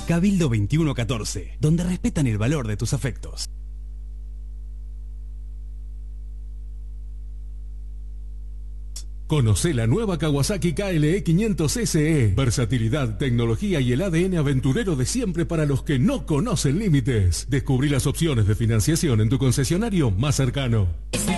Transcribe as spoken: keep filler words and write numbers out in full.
Cabildo veintiuno catorce, donde respetan el valor de tus afectos. Conoce la nueva Kawasaki K L E quinientos S E. Versatilidad, tecnología y el A D N aventurero de siempre para los que no conocen límites. Descubrí las opciones de financiación en tu concesionario más cercano.